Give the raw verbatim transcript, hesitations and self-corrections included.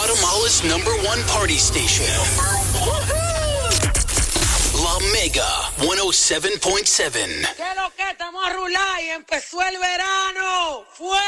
Guatemala's number one party station. La Mega one oh seven point seven. ¿Qué es lo que? Estamos a rular y empezó el verano. ¡Fuego!